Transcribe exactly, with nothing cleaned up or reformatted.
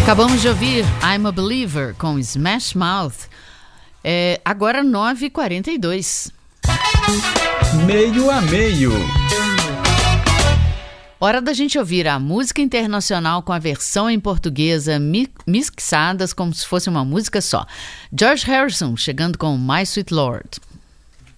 Acabamos de ouvir I'm a Believer com Smash Mouth. É, agora nove e quarenta e dois. Meio a meio. Hora da gente ouvir a música internacional com a versão em portuguesa mi- mixadas como se fosse uma música só. George Harrison chegando com My Sweet Lord.